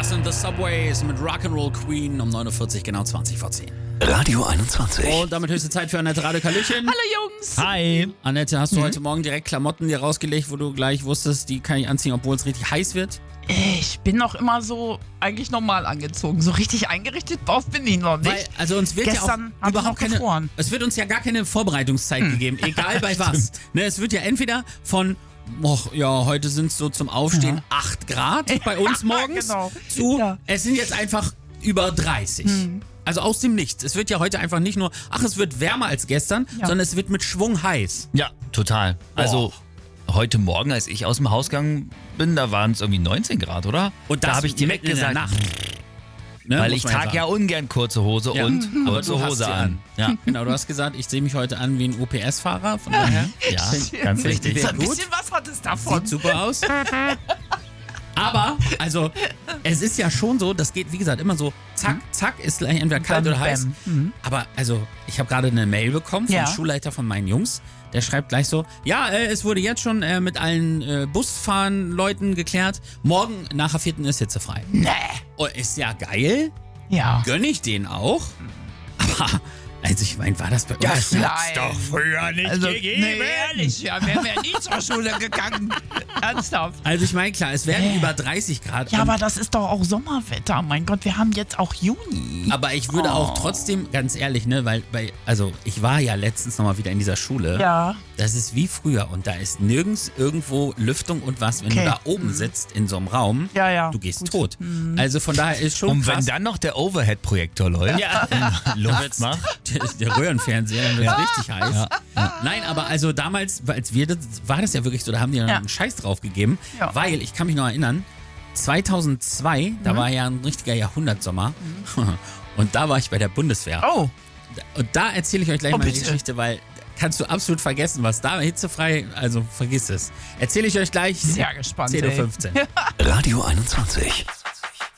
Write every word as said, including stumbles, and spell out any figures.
Doors and the Subways mit Rock'n'Roll Queen um neun Uhr vierzig, genau zwanzig vor zehn. Radio einundzwanzig. Und damit höchste Zeit für Annette Radeck. Hallöchen. Hallo Jungs. Hi. Annette, hast du mhm. heute Morgen direkt Klamotten dir rausgelegt, wo du gleich wusstest, die kann ich anziehen, obwohl es richtig heiß wird? Ich bin noch immer so eigentlich normal angezogen. So richtig eingerichtet drauf bin ich noch nicht. Weil, also uns wird Gestern ja auch überhaupt keine, gefroren. es wird uns ja gar keine Vorbereitungszeit hm. gegeben, egal bei was. Ne, es wird ja entweder von, och, ja, heute sind es so zum Aufstehen ja. acht Grad bei uns morgens, genau. zu, ja. es sind jetzt einfach über dreißig. Hm. Also aus dem Nichts. Es wird ja heute einfach nicht nur, ach, es wird wärmer als gestern, ja. sondern es wird mit Schwung heiß. Ja, total. Also oh. heute Morgen, als ich aus dem Haus gegangen bin, da waren es irgendwie neunzehn Grad, oder? Und das da habe ich direkt gesagt, Nacht. Ne, weil ich trage ja ungern kurze Hose ja. und Aber kurze du hast Hose sie an. an. Ja. Genau, du hast gesagt, ich sehe mich heute an wie ein U P S-Fahrer. Von daher. Ja, ganz richtig. So ein bisschen was hat es davon. Sieht super aus. Aber, also, es ist ja schon so, das geht, wie gesagt, immer so, zack, zack, ist gleich entweder kalt oder heiß. Mhm. Aber, also, ich habe gerade eine Mail bekommen vom ja. Schulleiter von meinen Jungs. Der schreibt gleich so, ja, äh, es wurde jetzt schon äh, mit allen äh, Busfahren-Leuten geklärt. Morgen nach der vierten ist hitzefrei. Nee. Oh, ist ja geil. Ja. Gönn ich den auch. Aber, also ich meine, war das bei uns? Das hat's doch früher nicht also, gegeben. Nee, ehrlich, ja, wären wir nie zur Schule gegangen. Ernsthaft. Also ich meine, klar, es werden Äh. über dreißig Grad. Ja, aber das ist doch auch Sommerwetter. Mein Gott, wir haben jetzt auch Juni. Aber ich würde oh. auch trotzdem, ganz ehrlich, ne, weil, weil, also ich war ja letztens nochmal wieder in dieser Schule. Ja. Das ist wie früher und da ist nirgends irgendwo Lüftung und was, wenn okay. du da oben sitzt in so einem Raum, ja, ja. du gehst Gut. tot. Mhm. Also von daher ist schon Und krass. wenn dann noch der Overhead-Projektor läuft, ja. Luft macht. Der, der Röhrenfernseher, dann wird es Ja. richtig heiß. Ja. Ja. Nein, aber also damals, als wir das, war das ja wirklich so, da haben die dann Ja. einen Scheiß drauf gegeben, Ja. weil, ich kann mich noch erinnern, zweitausendzwei, da war ja ein richtiger Jahrhundertsommer mhm. und da war ich bei der Bundeswehr. Oh. Und da erzähle ich euch gleich Oh, mal eine bitte. Geschichte, weil kannst du absolut vergessen, was da hitzefrei, also vergiss es. Erzähle ich euch gleich. Sehr gespannt. zehn Uhr ey. fünfzehn. Radio einundzwanzig.